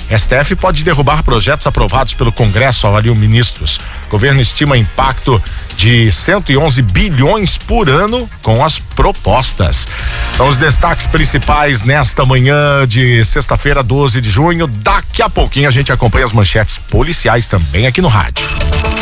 STF pode derrubar projetos aprovados pelo Congresso, avaliam ministros. Governo estima impacto de 111 bilhões por ano com as propostas. São os destaques principais nesta manhã de sexta-feira, 12 de junho. Daqui a pouquinho a gente acompanha as manchetes policiais também aqui no rádio.